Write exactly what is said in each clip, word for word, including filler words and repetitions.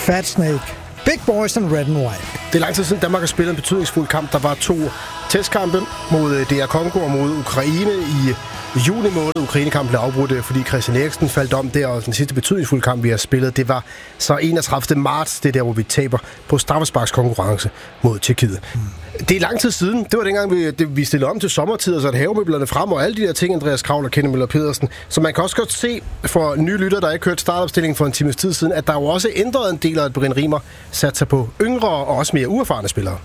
Fat Snake. Big Boys and Red and White. Det er lang tid siden, Danmark har spillet en betydningsfuld kamp. Der var to testkampe mod D R Congo og mod Ukraine i juni måned. Ukraine-kampen blev afbrudt, fordi Christian Eriksen faldt om der, og den sidste betydningsfulde kamp, vi har spillet, det var så enogtredivte marts. Det er der, hvor vi taber på straffesparkskonkurrence mod Tjekkiet. Mm. Det er lang tid siden. Det var dengang, vi, det, vi stillede om til sommertid, og så er havemøblerne frem, og alle de der ting, Andreas Kravl og Kenny Møller Pedersen. Så man kan også godt se, for nye lytter, der ikke hørte startopstillingen for en times tid siden, at der jo også ændret en del af, at Brian Riemer satte sig på yngre og også mere uerfarne spillere.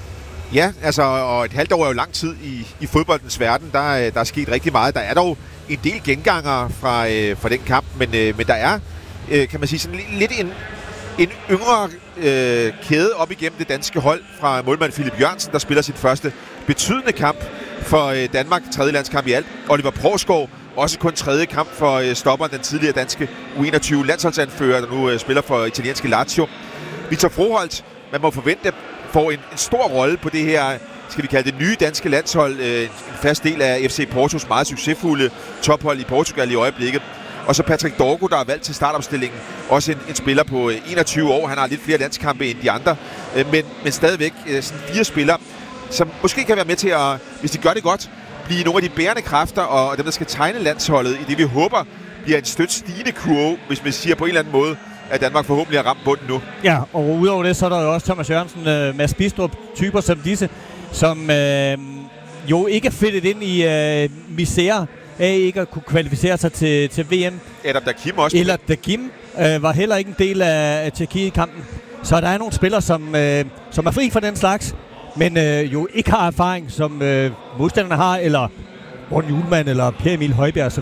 Ja, altså, og et halvt år er jo lang tid i, i fodboldens verden. Der, der er sket rigtig meget. Der er dog en del genganger fra, øh, fra den kamp, men, øh, men der er, øh, kan man sige, sådan lidt en, en yngre øh, kæde op igennem det danske hold fra målmand Philip Jørgensen, der spiller sin første betydende kamp for øh, Danmark, tredje landskamp i alt. Oliver Provsgaard, også kun tredje kamp for øh, stopperen, den tidligere danske U enogtyve landsholdsanfører, der nu øh, spiller for italienske Lazio. Victor Froholt, man må forvente, får en, en stor rolle på det her, skal vi kalde det nye danske landshold, øh, en fast del af F C Portos meget succesfulde tophold i Portugal i øjeblikket. Og så Patrick Dorgo, der er valgt til startopstillingen, også en, en spiller på enogtyve år. Han har lidt flere landskampe end de andre, øh, men, men stadigvæk øh, sådan fire spillere, som måske kan være med til at, hvis de gør det godt, blive nogle af de bærende kræfter og dem, der skal tegne landsholdet i det, vi håber bliver en stødt stigende kurve, hvis man siger på en eller anden måde, at Danmark forhåbentlig har ramt bunden nu. Ja, og udover det, så er der jo også Thomas Jørgensen, øh, Mads Bistrup, typer som disse, som øh, jo ikke er fedtet ind i øh, misære af ikke at kunne kvalificere sig til, til V M. Adam Dakim også. Eller Dakim øh, var heller ikke en del af, af Tjekkiet-kampen. Så der er nogle spillere, som, øh, som er fri for den slags, men øh, jo ikke har erfaring, som øh, modstanderne har, eller Morten Hjulmand, eller Per Emil Højbjerg osv.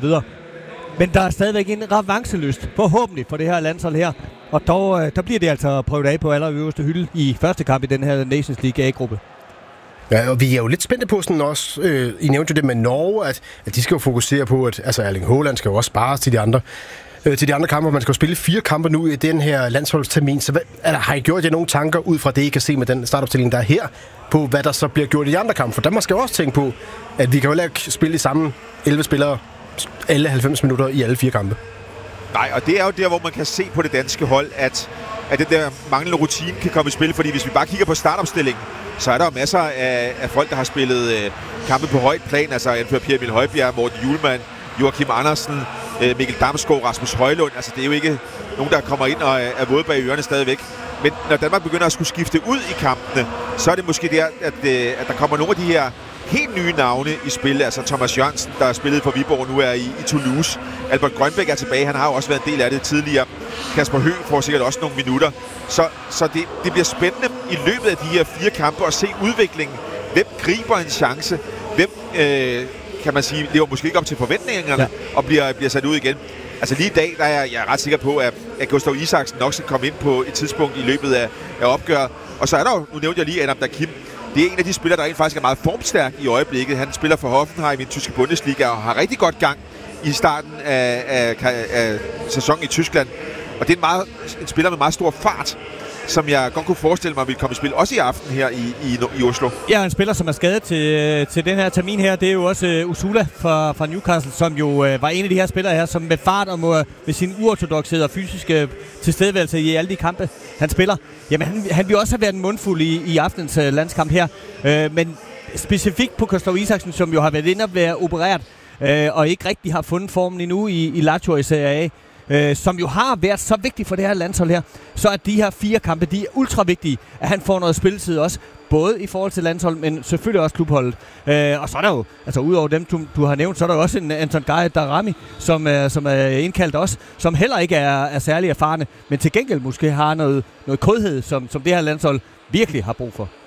Men der er stadigvæk en revanchelyst, forhåbentlig, for det her landshold her. Og dog, øh, der bliver det altså prøvet af på allerøverste hylde i første kamp i den her Nations League A-gruppe. Ja, og vi er jo lidt spændte på sådan også, øh, I nævnte jo det med Norge, at, at de skal jo fokusere på, at altså Erling Haaland skal jo også spares til de andre, øh, til de andre kampe. Man skal jo spille fire kampe nu i den her landsholdstermin. Så hvad, altså, har I gjort jer nogle tanker ud fra det, I kan se med den startopstilling, der er her, på hvad der så bliver gjort i de andre kampe? For der skal jo også tænke på, at vi kan jo ikke spille i samme elleve spillere alle halvfems minutter i alle fire kampe. Nej, og det er jo der, hvor man kan se på det danske hold, at, at den der manglende rutine kan komme i spil. Fordi hvis vi bare kigger på startopstillingen, så er der jo masser af, af folk, der har spillet øh, kampe på højt plan. Altså anfører Per Emil Højbjerg, Morten Hjulmand, Joachim Andersen, øh, Mikkel Damsgaard, Rasmus Højlund. Altså det er jo ikke nogen, der kommer ind og er våde bag ørerne stadigvæk. Men når Danmark begynder at skulle skifte ud i kampene, så er det måske der, at, øh, at der kommer nogle af de her helt nye navne i spil. Altså Thomas Jørgensen, der spillede for Viborg, nu er i, i Toulouse. Albert Grønbæk er tilbage, han har jo også været en del af det tidligere. Kasper Høgh får sikkert også nogle minutter. Så, så det, det bliver spændende i løbet af de her fire kampe at se udviklingen. Hvem griber en chance? Hvem, øh, kan man sige, lever måske ikke op til forventningerne, ja, og bliver, bliver sat ud igen? Altså lige i dag, der er jeg ret sikker på, at, at Gustav Isaksen nok skal komme ind på et tidspunkt i løbet af, af opgøret. Og så er der jo, nu nævnte jeg lige Adam Dakim. Det er en af de spillere, der rent faktisk er meget formstærk i øjeblikket. Han spiller for Hoffenheim i den tyske Bundesliga og har rigtig godt gang i starten af, af, af sæsonen i Tyskland. Og det er en, meget, en spiller med meget stor fart, som jeg godt kunne forestille mig vil komme i spil, også i aften her i, i, i Oslo. Ja, en spiller, som er skadet til, til den her termin her, det er jo også uh, Usula fra, fra Newcastle, som jo uh, var en af de her spillere her, som med fart og med, med sin uortodokshed og fysiske tilstedeværelse i alle de kampe, han spiller. Jamen, han, han vil også have været en mundfuld i, i aftens uh, landskamp her. Uh, men specifikt på Gustav Isaksen, som jo har været inde og være opereret, uh, og ikke rigtig har fundet formen endnu i, i Lazio i Serie A, Øh, som jo har været så vigtigt for det her landshold her, så er de her fire kampe, de er ultra vigtige, at han får noget spilletid også, både i forhold til landshold, men selvfølgelig også klubholdet. Øh, og så er der jo, altså udover dem, du, du har nævnt, så er der jo også en Anton Gay Darami, som, øh, som er indkaldt også, som heller ikke er, er særlig erfarne, men til gengæld måske har noget, noget kodhed, som, som det her landshold virkelig har brug for.